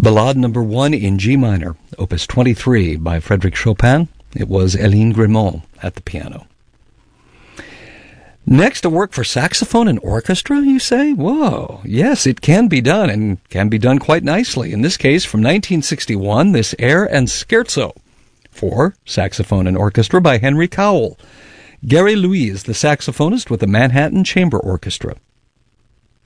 Ballade number 1 in G minor, opus 23 by Frédéric Chopin. It was Hélène Grimaud at the piano. Next, a work for saxophone and orchestra, you say? Whoa, yes, it can be done, and can be done quite nicely. In this case, from 1961, this air and scherzo for saxophone and orchestra by Henry Cowell. Gary Louise, the saxophonist with the Manhattan Chamber Orchestra.